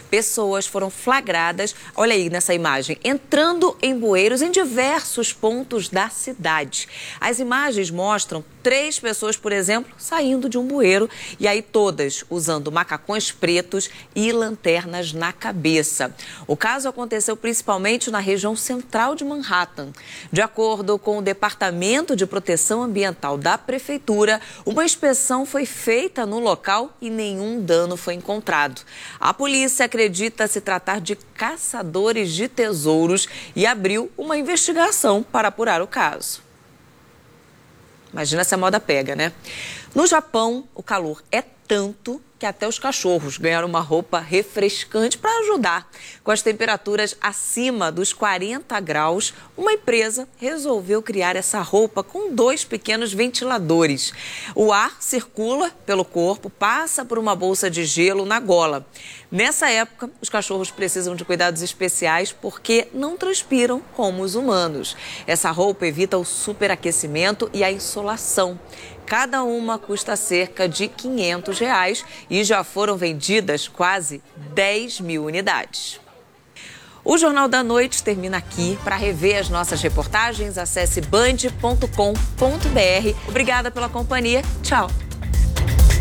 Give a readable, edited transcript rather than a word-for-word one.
Pessoas foram flagradas, olha aí nessa imagem, entrando em bueiros em diversos pontos da cidade. As imagens mostram 3 pessoas, por exemplo, saindo de um bueiro e aí todas usando macacões pretos e lanternas na cabeça. O caso aconteceu principalmente na região central de Manhattan. De acordo com o Departamento de Proteção Ambiental da Prefeitura, uma inspeção foi feita no local e nenhum dano foi encontrado. A polícia acredita se tratar de caçadores de tesouros e abriu uma investigação para apurar o caso. Imagina se a moda pega, né? No Japão, o calor é tanto que até os cachorros ganharam uma roupa refrescante para ajudar. Com as temperaturas acima dos 40 graus, uma empresa resolveu criar essa roupa com 2 pequenos ventiladores. O ar circula pelo corpo, passa por uma bolsa de gelo na gola. Nessa época, os cachorros precisam de cuidados especiais porque não transpiram como os humanos. Essa roupa evita o superaquecimento e a insolação. Cada uma custa cerca de R$500 e já foram vendidas quase 10.000 unidades. O Jornal da Noite termina aqui. Para rever as nossas reportagens, acesse band.com.br. Obrigada pela companhia. Tchau.